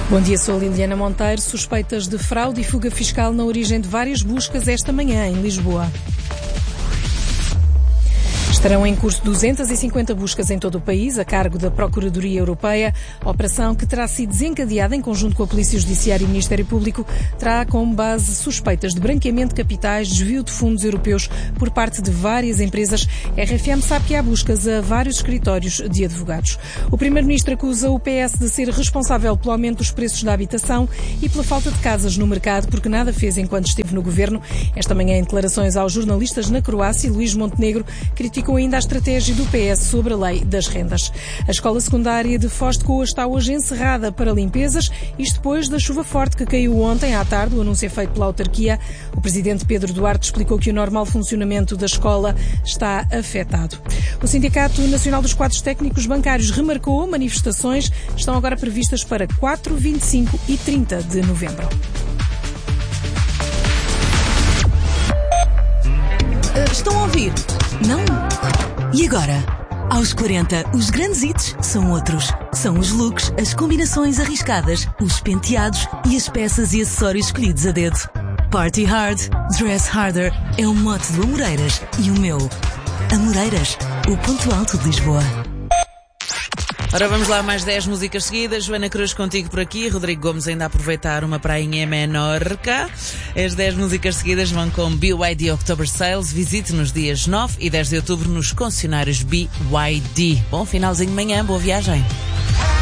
Bom dia, sou a Liliana Monteiro. Suspeitas de fraude e fuga fiscal na origem de várias buscas esta manhã em Lisboa. Estarão em curso 250 buscas em todo o país, a cargo da Procuradoria Europeia. A operação, que terá sido desencadeada em conjunto com a Polícia Judiciária e o Ministério Público, terá como base suspeitas de branqueamento de capitais, desvio de fundos europeus por parte de várias empresas. A RFM sabe que há buscas a vários escritórios de advogados. O Primeiro-Ministro acusa o PS de ser responsável pelo aumento dos preços da habitação e pela falta de casas no mercado, porque nada fez enquanto esteve no governo. Esta manhã, em declarações aos jornalistas na Croácia, Luís Montenegro criticou ainda a estratégia do PS sobre a lei das rendas. A escola secundária de Foz de Coa está hoje encerrada para limpezas, isto depois da chuva forte que caiu ontem à tarde. O anúncio é feito pela autarquia. O presidente Pedro Duarte explicou que o normal funcionamento da escola está afetado. O Sindicato Nacional dos Quadros Técnicos Bancários remarcou manifestações. Estão agora previstas para 4, 25 e 30 de novembro. Estão a ouvir? Não? E agora? Aos 40, os grandes hits são outros. São os looks, as combinações arriscadas, os penteados e as peças e acessórios escolhidos a dedo. Party hard, dress harder é o mote do Amoreiras e o meu. Amoreiras, o ponto alto de Lisboa. Ora, vamos lá, mais 10 músicas seguidas. Joana Cruz contigo por aqui. Rodrigo Gomes ainda a aproveitar uma prainha em Menorca. As 10 músicas seguidas vão com BYD October Sales. Visite nos dias 9 e 10 de outubro nos concessionários BYD. Bom finalzinho de manhã, boa viagem.